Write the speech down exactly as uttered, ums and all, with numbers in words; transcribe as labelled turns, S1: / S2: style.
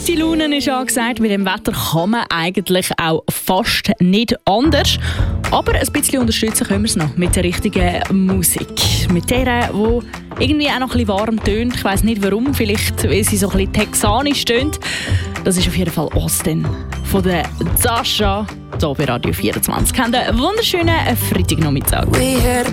S1: Gute Laune ist angesagt. Mit dem Wetter kann man eigentlich auch fast nicht anders. Aber ein bisschen unterstützen können wir es noch mit der richtigen Musik. Mit der, die irgendwie auch noch ein bisschen warm tönt. Ich weiss nicht warum, vielleicht weil sie so ein bisschen texanisch tönt. Das ist auf jeden Fall Austin von der Sasha, hier bei Radio vierundzwanzig. Habt einen wunderschönen Freitagnachmittag.
S2: We had